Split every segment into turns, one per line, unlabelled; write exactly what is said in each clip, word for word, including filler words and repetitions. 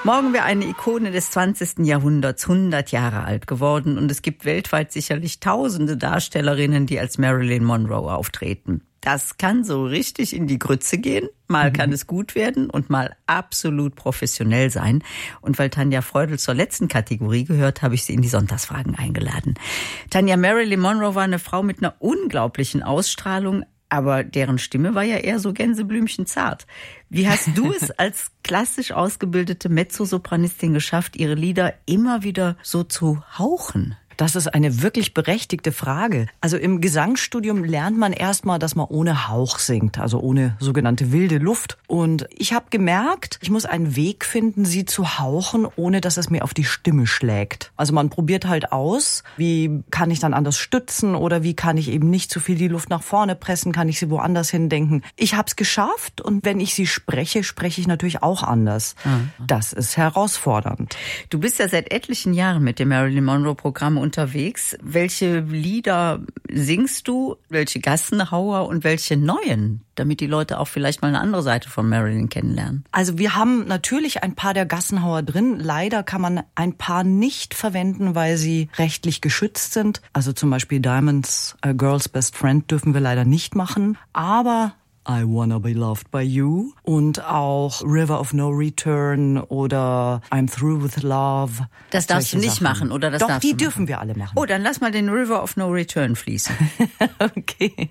Morgen wäre eine Ikone des zwanzigsten Jahrhunderts hundert Jahre alt geworden und es gibt weltweit sicherlich tausende Darstellerinnen, die als Marilyn Monroe auftreten. Das kann so richtig in die Grütze gehen. Mal mhm. kann es gut werden und mal absolut professionell sein. Und weil Tanja Freudel zur letzten Kategorie gehört, habe ich sie in die Sonntagsfragen eingeladen. Tanja, Marilyn Monroe war eine Frau mit einer unglaublichen Ausstrahlung, aber deren Stimme war ja eher so gänseblümchenzart. Wie hast du es als klassisch ausgebildete Mezzosopranistin geschafft, ihre Lieder immer wieder so zu hauchen?
Das ist eine wirklich berechtigte Frage. Also im Gesangsstudium lernt man erstmal, dass man ohne Hauch singt, also ohne sogenannte wilde Luft. Und ich habe gemerkt, ich muss einen Weg finden, sie zu hauchen, ohne dass es mir auf die Stimme schlägt. Also man probiert halt aus, wie kann ich dann anders stützen oder wie kann ich eben nicht zu viel die Luft nach vorne pressen, kann ich sie woanders hindenken. Ich habe es geschafft und wenn ich sie spreche, spreche ich natürlich auch anders. Mhm. Das ist herausfordernd.
Du bist ja seit etlichen Jahren mit dem Marilyn Monroe-Programm unterwegs. Welche Lieder singst du, welche Gassenhauer und welche neuen, damit die Leute auch vielleicht mal eine andere Seite von Marilyn kennenlernen?
Also wir haben natürlich ein paar der Gassenhauer drin. Leider kann man ein paar nicht verwenden, weil sie rechtlich geschützt sind. Also zum Beispiel Diamonds, A Girl's Best Friend dürfen wir leider nicht machen. Aber I Wanna Be Loved by You und auch River of No Return oder I'm Through with Love.
Das darfst du nicht Sachen. machen, oder das
Doch,
darfst
die
du machen?
dürfen wir alle machen.
Oh, dann lass mal den River of No Return fließen.
Okay.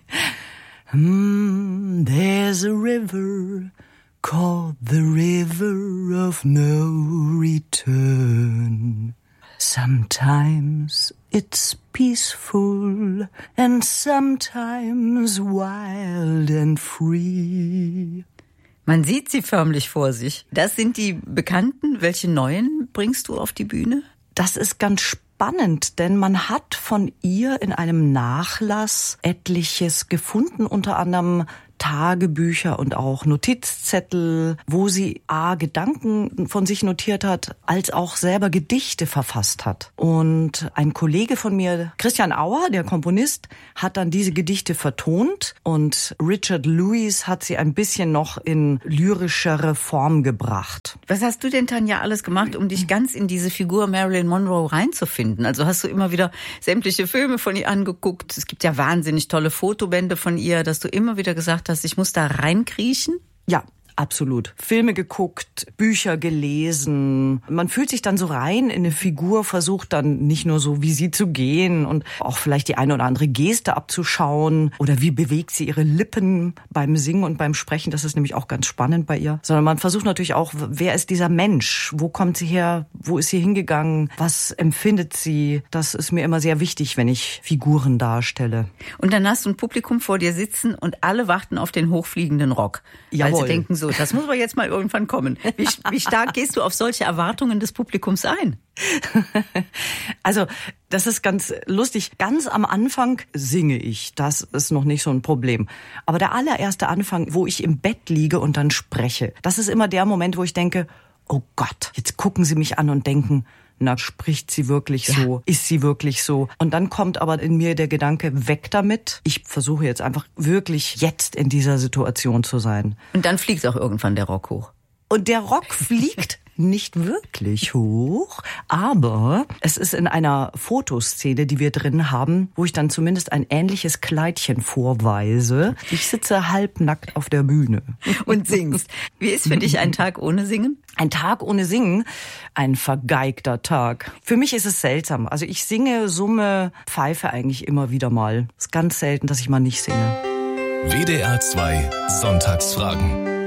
Mm, there's a river called the River of No Return. Sometimes it's peaceful and sometimes wild and free.
Man sieht sie förmlich vor sich. Das sind die Bekannten. Welche neuen bringst du auf die Bühne?
Das ist ganz spannend, denn man hat von ihr in einem Nachlass etliches gefunden, unter anderem Tagebücher und auch Notizzettel, wo sie a. Gedanken von sich notiert hat, als auch selber Gedichte verfasst hat. Und ein Kollege von mir, Christian Auer, der Komponist, hat dann diese Gedichte vertont und Richard Lewis hat sie ein bisschen noch in lyrischere Form gebracht.
Was hast du denn, Tanja, alles gemacht, um dich ganz in diese Figur Marilyn Monroe reinzufinden? Also hast du immer wieder sämtliche Filme von ihr angeguckt? Es gibt ja wahnsinnig tolle Fotobände von ihr, dass du immer wieder gesagt hast, ich muss da reinkriechen?
Ja, absolut. Filme geguckt, Bücher gelesen. Man fühlt sich dann so rein in eine Figur, versucht dann nicht nur so wie sie zu gehen und auch vielleicht die eine oder andere Geste abzuschauen oder wie bewegt sie ihre Lippen beim Singen und beim Sprechen. Das ist nämlich auch ganz spannend bei ihr. Sondern man versucht natürlich auch, wer ist dieser Mensch? Wo kommt sie her? Wo ist sie hingegangen? Was empfindet sie? Das ist mir immer sehr wichtig, wenn ich Figuren darstelle.
Und dann hast du ein Publikum vor dir sitzen und alle warten auf den hochfliegenden Rock.
Jawohl.
Weil sie denken so, das muss aber jetzt mal irgendwann kommen. Wie, wie stark gehst du auf solche Erwartungen des Publikums ein?
Also, das ist ganz lustig. Ganz am Anfang singe ich. Das ist noch nicht so ein Problem. Aber der allererste Anfang, wo ich im Bett liege und dann spreche, das ist immer der Moment, wo ich denke, oh Gott, jetzt gucken sie mich an und denken, na, spricht sie wirklich so? Ja. Ist sie wirklich so? Und dann kommt aber in mir der Gedanke, weg damit. Ich versuche jetzt einfach wirklich jetzt in dieser Situation zu sein.
Und dann fliegt auch irgendwann der Rock hoch.
Und der Rock fliegt nicht wirklich hoch, aber es ist in einer Fotoszene, die wir drin haben, wo ich dann zumindest ein ähnliches Kleidchen vorweise. Ich sitze halbnackt auf der Bühne.
Und singst. Wie ist für dich ein Tag ohne Singen?
Ein Tag ohne Singen? Ein vergeigter Tag. Für mich ist es seltsam. Also ich singe, summe, pfeife eigentlich immer wieder mal. Es ist ganz selten, dass ich mal nicht singe.
W D R zwei Sonntagsfragen.